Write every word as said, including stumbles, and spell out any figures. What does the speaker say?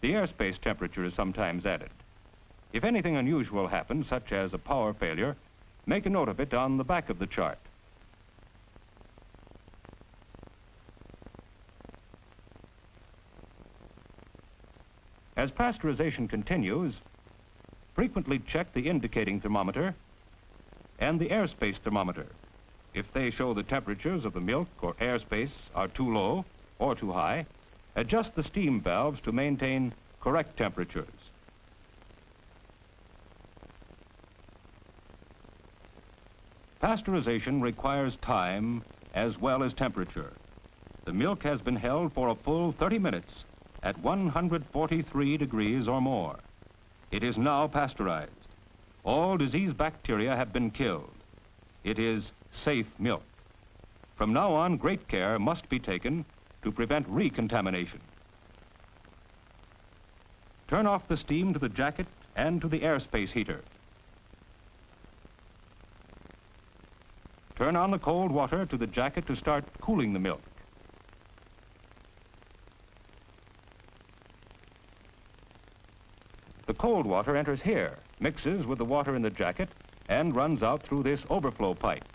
the airspace temperature is sometimes added. If anything unusual happens, such as a power failure, make a note of it on the back of the chart. As pasteurization continues, frequently check the indicating thermometer and the airspace thermometer. If they show the temperatures of the milk or airspace are too low or too high, adjust the steam valves to maintain correct temperatures. Pasteurization requires time as well as temperature. The milk has been held for a full thirty minutes at one hundred forty-three degrees or more. It is now pasteurized. All disease bacteria have been killed. It is safe milk. From now on, great care must be taken to prevent recontamination. Turn off the steam to the jacket and to the airspace heater. Turn on the cold water to the jacket to start cooling the milk. The cold water enters here, mixes with the water in the jacket, and runs out through this overflow pipe.